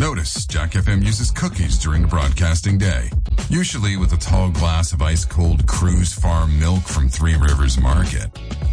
Notice Jack FM uses cookies during the broadcasting day, usually with a tall glass of ice-cold Cruise Farm milk from Three Rivers Market.